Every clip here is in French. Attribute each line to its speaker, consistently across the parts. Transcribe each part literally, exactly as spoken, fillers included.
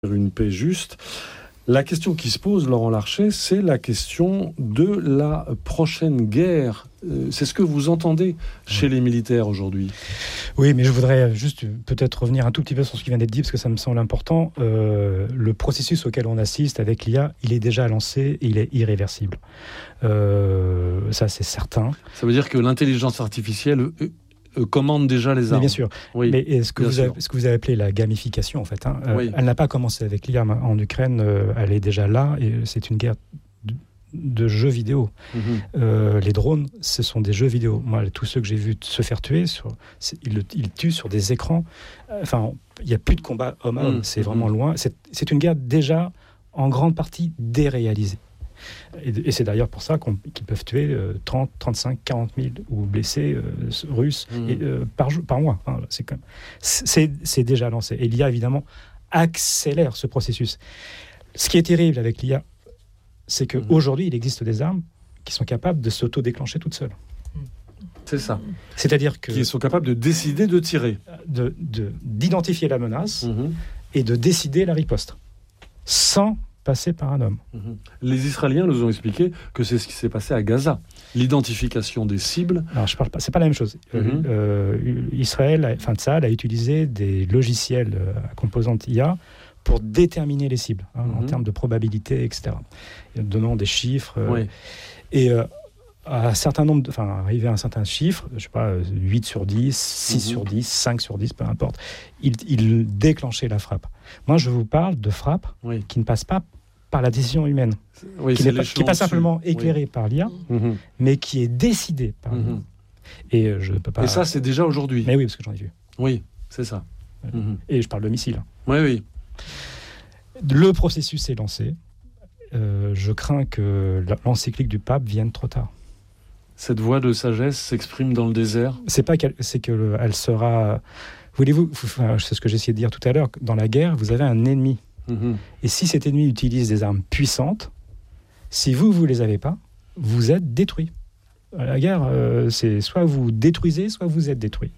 Speaker 1: une paix juste. La question qui se pose, Laurent Larcher, c'est la question de la prochaine guerre. Euh, c'est ce que vous entendez chez les militaires aujourd'hui.
Speaker 2: Oui, mais je voudrais juste peut-être revenir un tout petit peu sur ce qui vient d'être dit, parce que ça me semble important. Euh, le processus auquel on assiste avec l'I A, il est déjà lancé et il est irréversible. Euh, ça, c'est certain.
Speaker 1: Ça veut dire que l'intelligence artificielle euh, euh, commande déjà les armes.
Speaker 2: Mais bien sûr.
Speaker 1: Oui,
Speaker 2: mais ce que, vous
Speaker 1: sûr.
Speaker 2: avez, ce que vous avez appelé la gamification, en fait, hein, euh,
Speaker 1: oui.
Speaker 2: elle n'a pas commencé avec l'I A en Ukraine. Euh, elle est déjà là et c'est une guerre de, de jeux vidéo. Mm-hmm. Euh, les drones, ce sont des jeux vidéo. Moi, tous ceux que j'ai vus se faire tuer, sur, ils, ils tuent sur des écrans. Enfin, il n'y a plus de combat homme à homme. Mm-hmm. C'est vraiment loin. C'est, c'est une guerre déjà en grande partie déréalisée. Et, et c'est d'ailleurs pour ça qu'on, qu'ils peuvent tuer euh, trente, trente-cinq, quarante mille ou blessés euh, russes mmh. et, euh, par, par mois. Hein, c'est, quand même, c'est, c'est déjà lancé. Et l'I A, évidemment, accélère ce processus. Ce qui est terrible avec l'I A, c'est qu'aujourd'hui, mmh. il existe des armes qui sont capables de s'auto-déclencher toutes seules.
Speaker 1: C'est ça.
Speaker 2: C'est-à-dire que...
Speaker 1: Qui sont capables de décider de tirer.
Speaker 2: De, de, d'identifier la menace mmh. et de décider la riposte. Sans... passer par un homme.
Speaker 1: Les Israéliens nous ont expliqué que c'est ce qui s'est passé à Gaza. L'identification des cibles.
Speaker 2: Alors, je parle pas, c'est pas la même chose. Mm-hmm. Euh, Israël, enfin Tsahal, a utilisé des logiciels à composante I A pour déterminer les cibles, hein, mm-hmm. en termes de probabilité, et cetera. Donnant des chiffres. Euh, oui. Et euh, à un certain nombre, enfin, arrivé à un certain chiffre, je sais pas, huit sur dix, six mm-hmm. sur dix, cinq sur dix, peu importe, il, il déclenchait la frappe. Moi, je vous parle de frappes oui. qui ne passent pas par la décision humaine, oui, qui n'est pas, qui n'est pas simplement éclairée oui. par l'I A, mm-hmm. mais qui est décidée par l'I A. Mm-hmm. Et je ne peux pas.
Speaker 1: Et ça, c'est déjà aujourd'hui.
Speaker 2: Mais oui, parce que j'en ai vu.
Speaker 1: Oui, c'est ça.
Speaker 2: Mm-hmm. Et je parle de missiles.
Speaker 1: Oui, oui.
Speaker 2: Le processus est lancé. Euh, je crains que l'encyclique du pape vienne trop tard.
Speaker 1: Cette voix de sagesse s'exprime dans le désert.
Speaker 2: C'est pas qu'elle, c'est que le, elle sera. Voulez-vous, c'est ce que j'essayais de dire tout à l'heure. Dans la guerre, vous avez un ennemi. Mmh. Et si cet ennemi utilise des armes puissantes, si vous, vous les avez pas, vous êtes détruit. La guerre, euh, c'est soit vous détruisez, soit vous êtes détruit.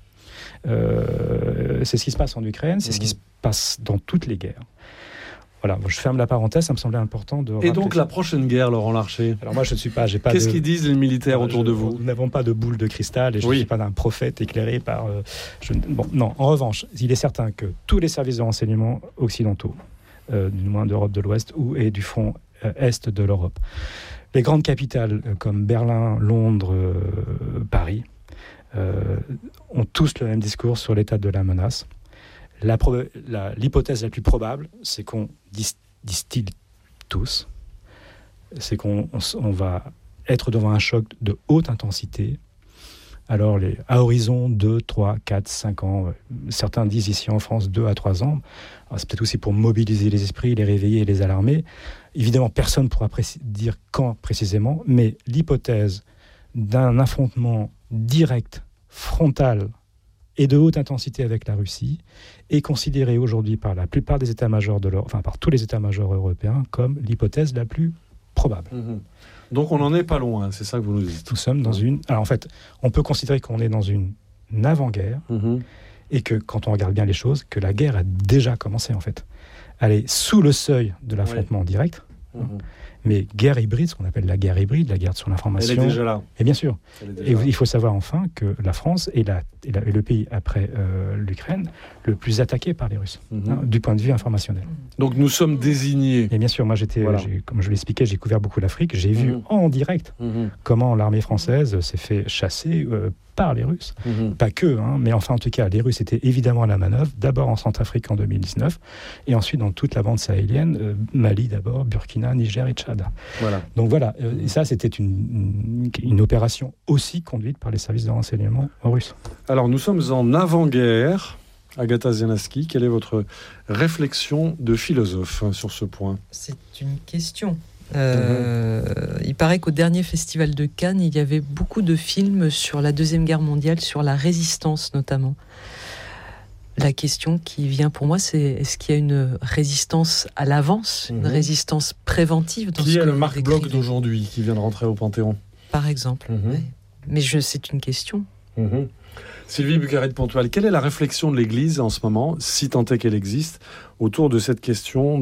Speaker 2: Euh, c'est ce qui se passe en Ukraine, c'est mmh. ce qui se passe dans toutes les guerres. Voilà, je ferme la parenthèse, ça me semblait important de...
Speaker 1: Et donc ça. La prochaine guerre, Laurent Larcher.
Speaker 2: Alors moi, je ne suis pas... J'ai pas
Speaker 1: Qu'est-ce
Speaker 2: de...
Speaker 1: qu'ils disent les militaires Alors, autour
Speaker 2: je,
Speaker 1: de vous?
Speaker 2: Nous n'avons pas de boule de cristal et je ne oui. suis pas un prophète éclairé par... Euh, je, bon, non, en revanche, il est certain que tous les services de renseignement occidentaux, euh, du moins d'Europe de l'Ouest ou, et du front euh, Est de l'Europe, les grandes capitales euh, comme Berlin, Londres, euh, Paris, euh, ont tous le même discours sur l'état de la menace. La proba- la, l'hypothèse la plus probable, c'est qu'on dis- disent-ils tous, c'est qu'on on, on va être devant un choc de haute intensité. Alors, les, à horizon deux, trois, quatre, cinq ans, euh, certains disent ici en France deux à trois ans. Alors, c'est peut-être aussi pour mobiliser les esprits, les réveiller et les alarmer. Évidemment, personne ne pourra précis- dire quand précisément, mais l'hypothèse d'un affrontement direct, frontal, et de haute intensité avec la Russie, est considérée aujourd'hui par la plupart des états-majors de l'Europe, enfin par tous les états-majors européens, comme l'hypothèse la plus probable.
Speaker 1: Mmh. Donc on n'en est pas loin, c'est ça que vous nous dites.
Speaker 2: Nous sommes dans une... Alors en fait, on peut considérer qu'on est dans une avant-guerre, mmh. et que quand on regarde bien les choses, que la guerre a déjà commencé en fait. Elle est sous le seuil de l'affrontement oui. direct, mmh. mais guerre hybride, ce qu'on appelle la guerre hybride, la guerre sur l'information.
Speaker 1: Elle est déjà là.
Speaker 2: Et bien sûr. Et là. Il faut savoir enfin que la France est, la, est, la, est le pays, après euh, l'Ukraine, le plus attaqué par les Russes, mm-hmm. hein, du point de vue informationnel.
Speaker 1: Donc nous sommes désignés.
Speaker 2: Et bien sûr, moi, j'étais, voilà. j'ai, comme je l'expliquais, j'ai couvert beaucoup l'Afrique. J'ai mm-hmm. vu en direct mm-hmm. comment l'armée française s'est fait chasser euh, par les Russes. Mm-hmm. Pas que, hein, mais enfin, en tout cas, les Russes étaient évidemment à la manœuvre, d'abord en Centrafrique en deux mille dix-neuf, et ensuite dans toute la bande sahélienne, euh, Mali d'abord, Burkina, Niger et Tchad. Voilà. Donc voilà, euh, et ça, c'était une, une, une opération aussi conduite par les services de renseignement russes.
Speaker 1: Alors, nous sommes en avant-guerre. Agatha Zianaski, quelle est votre réflexion de philosophe sur ce point?
Speaker 3: C'est une question. Euh, mmh. Il paraît qu'au dernier festival de Cannes, il y avait beaucoup de films sur la Deuxième Guerre mondiale, sur la résistance notamment. La question qui vient pour moi, c'est est-ce qu'il y a une résistance à l'avance, mmh. une résistance préventive dans
Speaker 1: qui
Speaker 3: ce
Speaker 1: est
Speaker 3: que
Speaker 1: le Marc Bloch d'aujourd'hui qui vient de rentrer au Panthéon,
Speaker 3: par exemple. Mmh. Ouais. Mais je, c'est une question.
Speaker 1: Mmh. Sylvie Bucqueret de Pontoise, quelle est la réflexion de l'Église en ce moment, si tant est qu'elle existe, autour de cette question